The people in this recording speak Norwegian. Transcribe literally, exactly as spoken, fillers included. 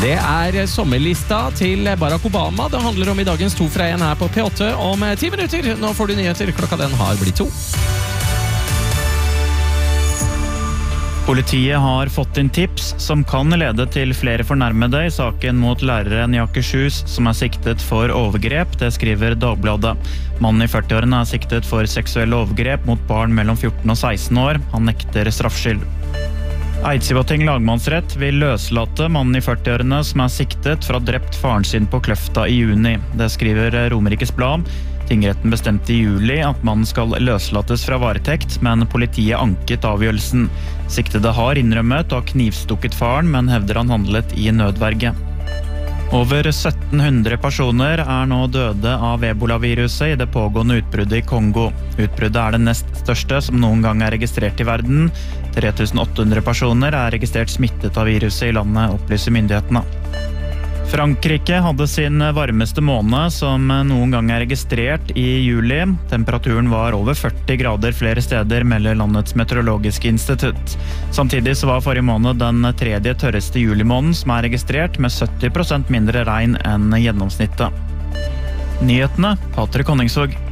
Det er sommerlista til Barack Obama. Det handler om i dagens to fra en her på P åtte om ti minutter. Nå får du nyheter. Klokka den har blitt to. Politiet har fått inn tips som kan lede til flere fornærmede i saken mot læreren i Akershus som er siktet for overgrep, det skriver Dagbladet. Mannen i førtiårene er siktet for seksuelle overgrep mot barn mellom fjorten og seksten år. Han nekter straffskyld. Eidsivating lagmannsrett vil løslate mannen i førtiårene som er siktet for å ha drept faren sin på Kløfta i juni. Det skriver Romerikes Blad. Tingretten bestemte i juli at mannen skal løslates fra varetekt, men politiet anket avgjørelsen. Siktede har innrømmet og knivstukket faren, men hevder han handlet i nødverge. Over sytten hundre personer er nå døde av ebola-viruset i det pågående utbruddet i Kongo. Utbruddet er det nest største som noen gang er registrert i verden. tre tusen åtte hundre personer er registrert smittet av viruset i landet, opplyser myndighetene. Frankrike hadde sin varmeste måned som noen gang er registrert i juli. Temperaturen var over førti grader flere steder, melder landets meteorologiske institutt. Samtidig så var forrige måned den tredje tørreste julimåneden som er registrert, med sytti prosent mindre regn enn gjennomsnittet. Nyhetene, Patrick Honningsvåg.